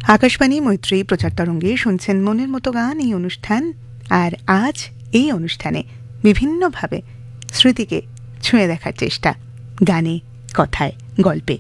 আকাশবাণী মৈত্রী প্রচার তরঙ্গে শুনছেন মনের মতো গান এই অনুষ্ঠান। আর আজ এই অনুষ্ঠানে বিভিন্নভাবে স্মৃতিকে ছুঁয়ে দেখার চেষ্টা, গানে, কথায়, গল্পে।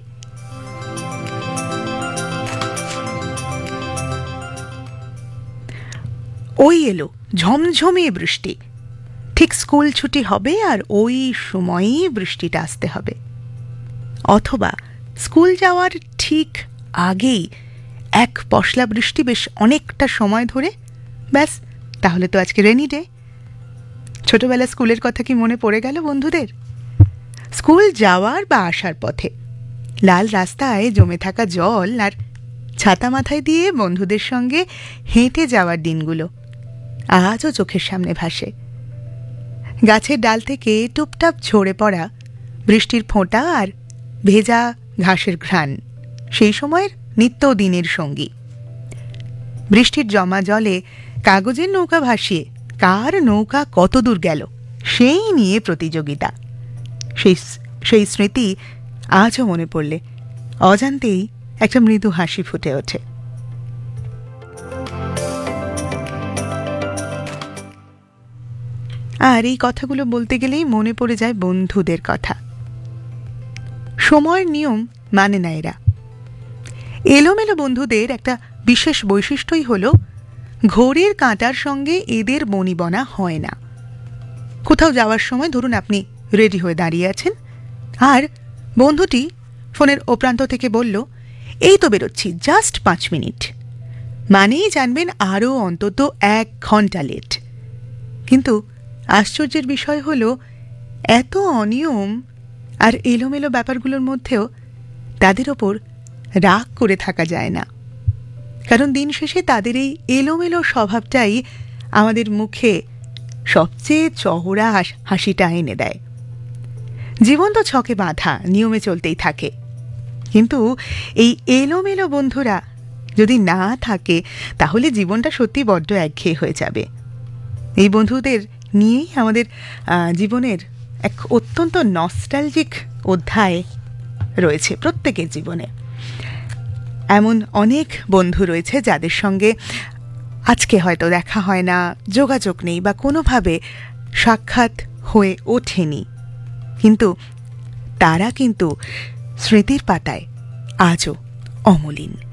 ওই এলো ঝমঝমে বৃষ্টি। ঠিক স্কুল ছুটি হবে আর ওই সময়ই বৃষ্টিটা আসতে হবে, অথবা স্কুল যাওয়ার ঠিক আগেই এক পশলা বৃষ্টি বেশ অনেকটা সময় ধরে। ব্যাস, তাহলে তো আজকে রেনি ডে। ছোটবেলা স্কুলের কথা কি মনে পড়ে গেল বন্ধুদের? স্কুল যাওয়ার বা আসার পথে লাল রাস্তায় জমে থাকা জল আর ছাতা মাথায় দিয়ে বন্ধুদের সঙ্গে হেঁটে যাওয়ার দিনগুলো আজও চোখের সামনে ভাসে। গাছের ডাল থেকে টুপটাপ ঝরে পড়া বৃষ্টির ফোঁটা আর ভেজা ঘাসের ঘ্রাণ সেই সময়ের নিত্যদিনের সঙ্গী। বৃষ্টির জমা জলে কাগজের নৌকা ভাসিয়ে কার নৌকা কত দূর গেল সেই নিয়ে প্রতিযোগিতা। সেই স্মৃতি আজও মনে পড়লে অজান্তেই একটা মৃদু হাসি ফুটে ওঠে। আর এই কথাগুলো বলতে গেলেই মনে পড়ে যায় বন্ধুদের কথা। সময়ের নিয়ম মানে না এরা। এলোমেলো বন্ধুদের একটা বিশেষ বৈশিষ্ট্যই হলো ঘড়ির কাঁটার সঙ্গে এদের বনিবনা হয় না। কোথাও যাওয়ার সময় ধরুন আপনি রেডি হয়ে দাঁড়িয়ে আছেন, আর বন্ধুটি ফোনের ওপ্রান্ত থেকে বলল, এই তো বেরোচ্ছি, জাস্ট 5 মিনিট, মানেই জানবেন আরও অন্তত 1 ঘন্টা লেট। কিন্তু আশ্চর্যের বিষয় হলো এত অনিয়ম আর এলোমেলো ব্যাপারগুলোর মধ্যেও তাদের ওপর রাগ করে থাকা যায় না, কারণ দিন শেষে তাদের এই এলোমেলো স্বভাবটাই আমাদের মুখে সবচেয়ে চওড়া হাসিটা এনে দেয়। জীবন তো ছকে বাঁধা, নিয়মে চলতেই থাকে, কিন্তু এই এলোমেলো বন্ধুরা যদি না থাকে তাহলে জীবনটা সত্যি বড্ড একঘেয়ে হয়ে যাবে। এই বন্ধুদের নিয়েই আমাদের জীবনের এক অত্যন্ত নস্টালজিক অধ্যায় রয়েছে প্রত্যেকের জীবনে। এমন অনেক বন্ধু রয়েছে যাদের সঙ্গে আজকে হয়তো দেখা হয় না, যোগাযোগ নেই বা কোনোভাবে সাক্ষাৎ হয়ে ওঠেনি, কিন্তু তারা কিন্তু স্মৃতির পাতায় আজও অমলিন।